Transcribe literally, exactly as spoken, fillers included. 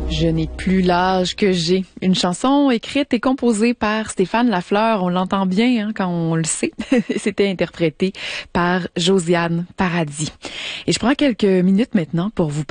Je n'ai plus l'âge que j'ai. Une chanson écrite et composée par Stéphane Lafleur. On l'entend bien hein, quand on le sait. C'était interprété par Josiane Paradis. Et je prends quelques minutes maintenant pour vous